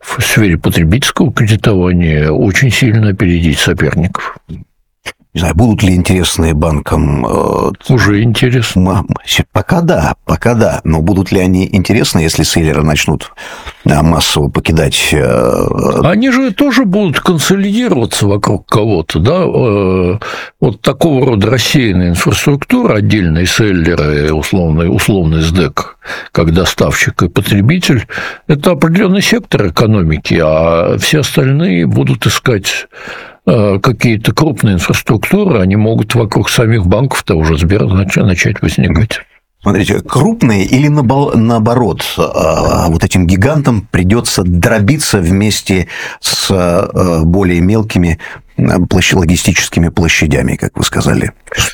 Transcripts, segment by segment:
в сфере потребительского кредитования очень сильно опередить соперников. Не знаю, будут ли интересные банкам... Уже интересно. Пока да. Но будут ли они интересны, если селлеры начнут массово покидать... Они же тоже будут консолидироваться вокруг кого-то, да? Вот такого рода рассеянная инфраструктура, отдельные селлеры, условный СДЭК, как доставщик и потребитель, это определенный сектор экономики, а все остальные будут искать какие-то крупные инфраструктуры, они могут вокруг самих банков того же Сбера начать возникать. Смотрите, крупные или наоборот, вот этим гигантам придется дробиться вместе с более мелкими логистическими площадями, как вы сказали?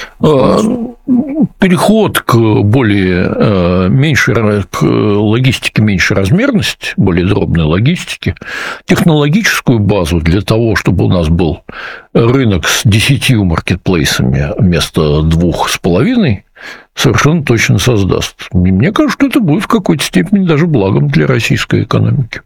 Переход к к логистике меньшей размерности, более дробной логистике, технологическую базу для того, чтобы у нас был рынок с 10 маркетплейсами вместо 2,5, совершенно точно создаст. Мне кажется, что это будет в какой-то степени даже благом для российской экономики.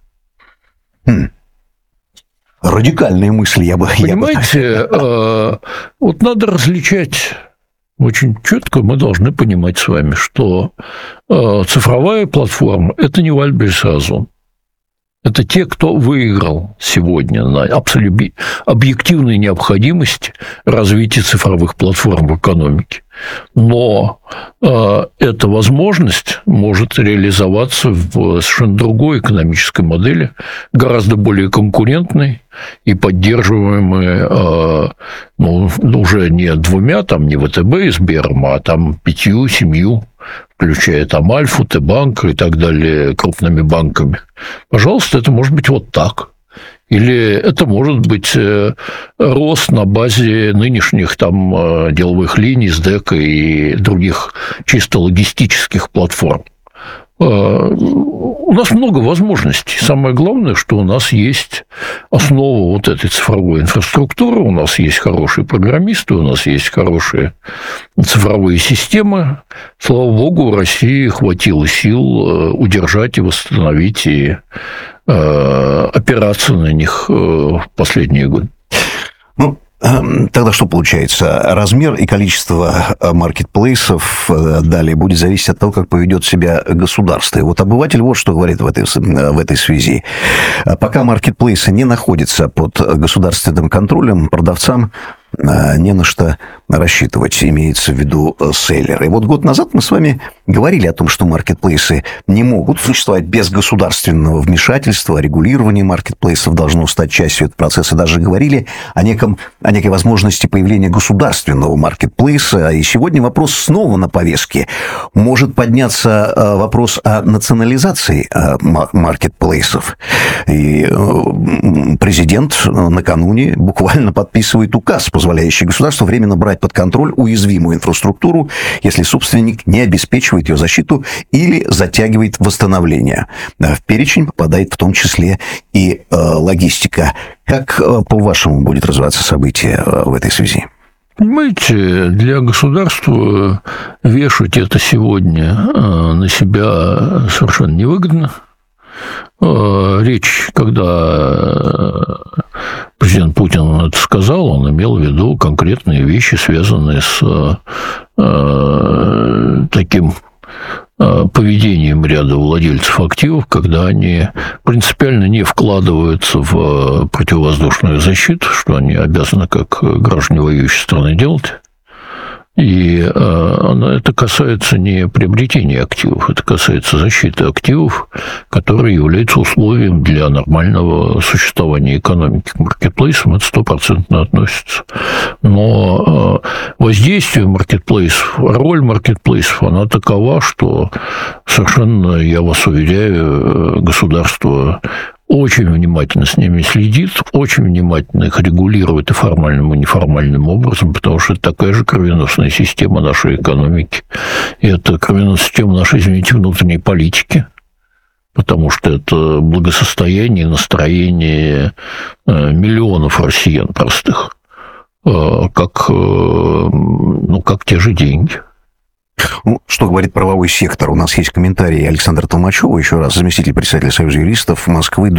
Радикальные мысли, я бы... Понимаете, вот надо различать... Очень четко мы должны понимать с вами, что цифровая платформа – это не Вальберсазон. Это те, кто выиграл сегодня на объективной необходимости развития цифровых платформ в экономике. Но эта возможность может реализоваться в совершенно другой экономической модели, гораздо более конкурентной и поддерживаемой уже не двумя, не ВТБ и Сбером, а 5-7, включая Альфу, Т-банк и так далее, крупными банками. Пожалуйста, это может быть вот так. Или это может быть рост на базе нынешних деловых линий, СДЭК и других чисто логистических платформ. У нас много возможностей. Самое главное, что у нас есть основа вот этой цифровой инфраструктуры, у нас есть хорошие программисты, у нас есть хорошие цифровые системы. Слава богу, у России хватило сил удержать и восстановить и опираться на них в последние годы. Тогда что получается? Размер и количество маркетплейсов далее будет зависеть от того, как поведет себя государство. И вот обыватель вот что говорит в этой связи. Пока маркетплейсы не находятся под государственным контролем, продавцам не на что рассчитывать, имеется в виду селлеры. И вот год назад мы с вами говорили о том, что маркетплейсы не могут существовать без государственного вмешательства, регулирование маркетплейсов должно стать частью этого процесса. Даже говорили о некой возможности появления государственного маркетплейса. И сегодня вопрос снова на повестке. Может подняться вопрос о национализации маркетплейсов. И президент накануне буквально подписывает указ, позволяющий государству временно брать под контроль уязвимую инфраструктуру, если собственник не обеспечивает ее защиту или затягивает восстановление. В перечень попадает в том числе и логистика. Как, по-вашему, будет развиваться событие в этой связи? Понимаете, для государства вешать это сегодня на себя совершенно невыгодно. Речь, когда президент Путин это сказал, он имел в виду конкретные вещи, связанные с таким поведением ряда владельцев активов, когда они принципиально не вкладываются в противовоздушную защиту, что они обязаны как граждане воюющей страны делать. И это касается не приобретения активов, это касается защиты активов, которые являются условием для нормального существования экономики. К маркетплейсам это 100% относится. Но воздействие маркетплейсов, роль маркетплейсов, она такова, что совершенно, я вас уверяю, государство очень внимательно с ними следит, очень внимательно их регулирует и формальным, и неформальным образом, потому что это такая же кровеносная система нашей экономики. И это кровеносная система нашей, извините, внутренней политики, потому что это благосостояние, настроение миллионов россиян простых, как те же деньги. Что говорит правовой сектор? У нас есть комментарий Александра Толмачева, еще раз, заместитель председателя Союза юристов Москвы.